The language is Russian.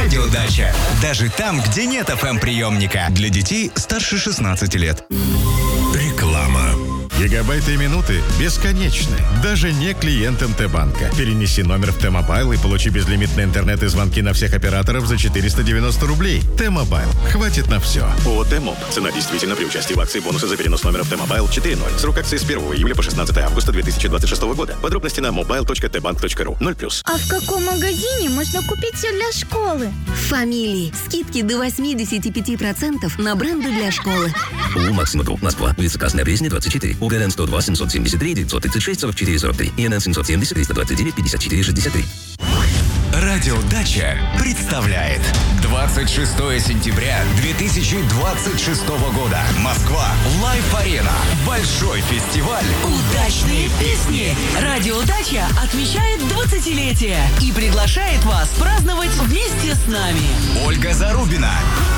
Радиодача. Даже там, где нет FM-приемника. Для детей старше 16 лет. Реклама. Гигабайты и минуты бесконечны, даже не клиент МТ-банка. Перенеси номер в Т-Мобайл и получи безлимитный интернет и звонки на всех операторов за 490 рублей. Т-Мобайл. Хватит на все. ООО «Т-Моб». Цена действительно при участии в акции бонусы за перенос номера в Т-Мобайл 4.0. Срок акции с 1 июля по 16 августа 2026 года. Подробности на mobile.tbank.ru. 0+. А в каком магазине можно купить все для школы? В «Фамилии». Скидки до 85% на бренды для школы. УЛ «Максима Друг», Москва. Улица Красная Пресня, 24. УГРН 102 773 936 44 43. ИНН 770 329 54 63. Радиодача представляет 26 сентября 2026 года. Москва. Лайв-арена. Большой фестиваль. Удачные песни. Радиодача отмечает 20-летие и приглашает вас праздновать вместе с нами. Ольга Зарубина,